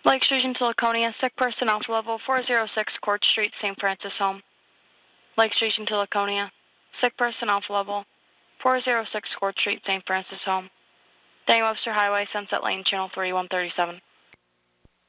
Lake Station to Laconia, sick person alpha level 406 Court Street, St. Francis home. Lake Station to Laconia, sick person alpha level 406 Court Street, St. Francis home. Daniel Webster Highway, Sunset Lane, channel 3137.